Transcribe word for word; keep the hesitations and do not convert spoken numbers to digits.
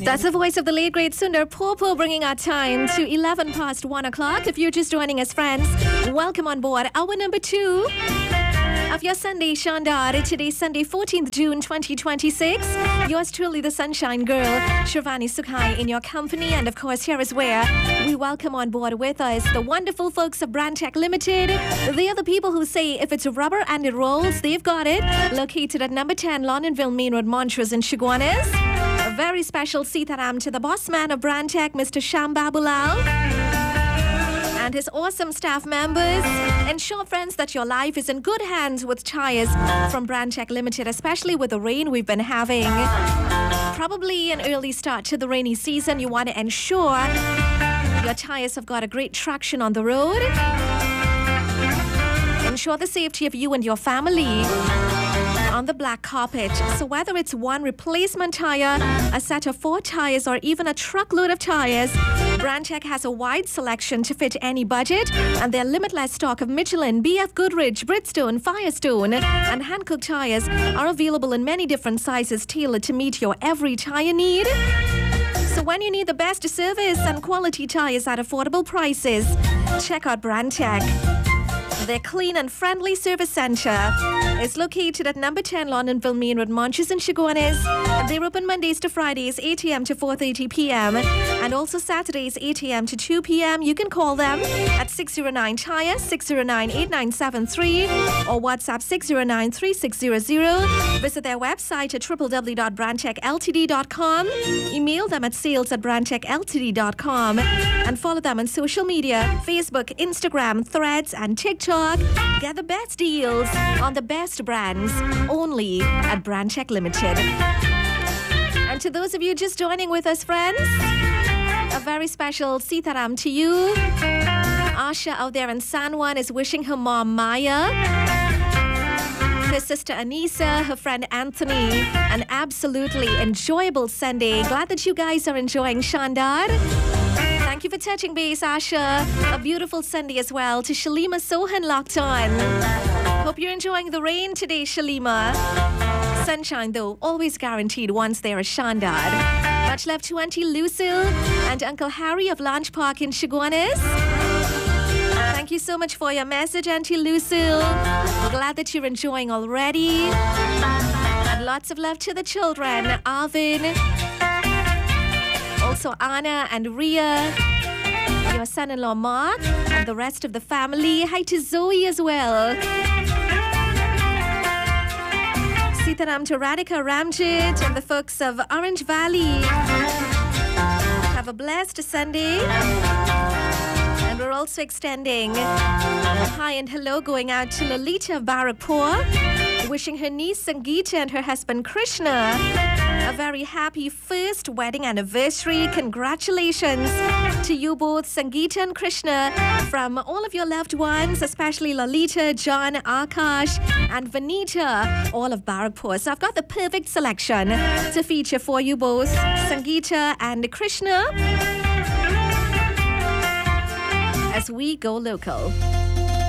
That's the voice of the late great Sundar Popo, bringing our time to eleven past one o'clock. If you're just joining us, friends, welcome on board hour number two of your Sunday Shandar. Today's Sunday, fourteenth of June, twenty twenty-six. Yours truly, the Sunshine Girl, Shravani Sukhai, in your company. And of course, here is where we welcome on board with us the wonderful folks of Brandtech Limited. They are the people who say if it's rubber and it rolls, they've got it. Located at number ten, Londonville Main Road, Montrose in Chaguanas. A very special Sitaram to the boss man of Brandtech, Mister Sham Babulal, and his awesome staff members. Ensure, friends, that your life is in good hands with tires from Brandtech Limited, especially with the rain we've been having. Probably an early start to the rainy season. You want to ensure your tires have got a great traction on the road. Ensure the safety of you and your family on the black carpet. So whether it's one replacement tire, a set of four tires, or even a truckload of tires, Brandtech has a wide selection to fit any budget, and their limitless stock of Michelin, B F Goodrich, Bridgestone, Firestone, and Hankook tires are available in many different sizes tailored to meet your every tire need. So when you need the best service and quality tires at affordable prices, check out Brandtech. Their clean and friendly service center is located at number ten Londonville Main Road, Montrose in Chaguanas. They're open Mondays to Fridays, eight a.m. to four thirty p.m. and also Saturdays, eight a.m. to two p.m. You can call them at six oh nine tire, six oh nine, eight nine seven three or WhatsApp six oh nine, three six zero zero. Visit their website at w w w dot brandtech l t d dot com. Email them at sales at brandtech l t d dot com and follow them on social media, Facebook, Instagram, Threads, and TikTok. Get the best deals on the best brands only at Brandtech Limited. And to those of you just joining with us, friends, a very special Sitaram to you. Asha out there in San Juan is wishing her mom Maya, her sister Anisa, her friend Anthony, an absolutely enjoyable Sunday. Glad that you guys are enjoying Shandar. Thank you for touching base, Asha. A beautiful Sunday as well to Shalima Sohan locked on. Hope you're enjoying the rain today, Shalima. Sunshine, though, always guaranteed once there is Shandar. Much love to Auntie Lucille and Uncle Harry of Lanch Park in Chaguanas. Thank you so much for your message, Auntie Lucille. We're glad that you're enjoying already. And lots of love to the children, Arvin, also Anna and Ria, your son-in-law Mark, and the rest of the family. Hi to Zoe as well. Sitaram to Radhika Ramjit and the folks of Orange Valley. Have a blessed Sunday. And we're also extending a hi and hello going out to Lolita of Barakpur, wishing her niece Sangeeta and her husband Krishna a very happy first wedding anniversary. Congratulations to you both, Sangeeta and Krishna, from all of your loved ones, especially Lalita, John, Akash, and Vanita, all of Barakpur. So I've got the perfect selection to feature for you both, Sangeeta and Krishna, as we go local.